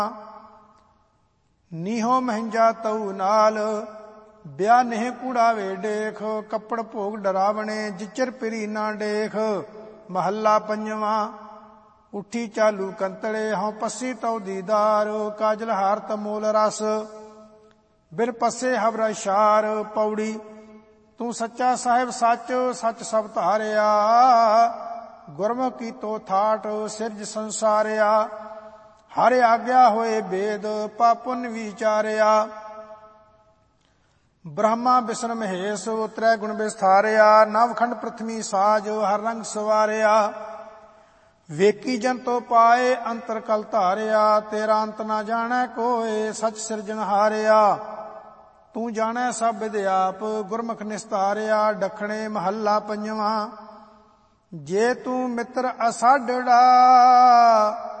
ਨੀਹੋ ਮਹਿੰਜਾ ਤਉ ਨਾਲ, ਬਿਆ ਨਹਿ ਕੂੜਾਵੇ ਡੇਖ। ਕੱਪੜ ਭੋਗ ਡਰਾਵਣੇ, ਜਿਚਰ ਪਿਰੀ ਨਾ ਡੇਖ। ਮਹੱਲਾ ਪੰਜਵਾਂ। ਉੱਠੀ ਚਾਲੂ ਕੰਤੜੇ, ਹਉ ਪੱਸੀ ਤਉ ਦੀਦਾਰ। ਕਾਜਲ ਹਾਰਤ ਮੂਲ ਰਸ, ਬਿਨ ਪੱਸੇ ਹਵ ਸ਼ਾਰ। ਪੌੜੀ। ਤੂੰ ਸੱਚਾ ਸਾਹਿਬ ਸੱਚ, ਸੱਚ ਸਭ ਧਾਰਿਆ। ਗੁਰਮੁਖ ਕੀਤੋ ਥਾਟ, ਸਿਰਜ ਸੰਸਾਰਿਆ। ਹਰਿ ਆਗਿਆ ਹੋਏ ਬੇਦ, ਪਾਪ ਪੁੰਨ ਵਿਚਾਰਿਆ। ਬ੍ਰਹਮਾ ਬਿਸ਼ਨ ਮਹੇਸ਼, ਤ੍ਰੈ ਗੁਣ ਵਿਸਥਾਰਿਆ। ਨਵਖੰਡ ਪ੍ਰਿਥਵੀ ਸਾਜ, ਹਰ ਰੰਗ ਸਵਾਰਿਆ। ਵੇਖੀ ਜੰਤੋ ਪਾਏ, ਅੰਤਰ ਕਲ ਧਾਰਿਆ। ਤੇਰਾ ਅੰਤ ਨਾ ਜਾਣੈ ਕੋਇ, ਸਚ ਸਿਰਜਣ ਹਾਰਿਆ। ਤੂੰ ਜਾਣੈ ਸਭ ਵਿਦ ਆਪ, ਗੁਰਮੁਖ ਨਿਸਤਾਰਿਆ। ਡਖਣੇ। ਮਹੱਲਾ ਪੰਜਵਾਂ। ਜੇ ਤੂੰ ਮਿੱਤਰ ਅਸਾਢੜਾ,